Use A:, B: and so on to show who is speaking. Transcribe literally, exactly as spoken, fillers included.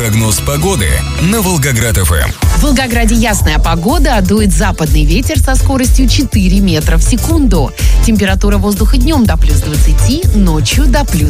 A: Прогноз погоды на Волгоград-ФМ.
B: В Волгограде ясная погода, дует западный ветер со скоростью четыре метра в секунду. Температура воздуха днем до плюс двадцати, ночью до плюс